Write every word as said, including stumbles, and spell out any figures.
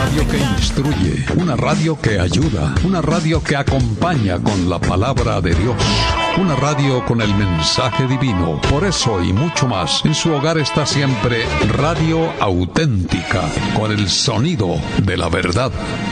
radio que instruye, una radio que ayuda, una radio que acompaña con la palabra de Dios, una radio con el mensaje divino. Por eso y mucho más, en su hogar está siempre Radio Auténtica, con el sonido de la verdad.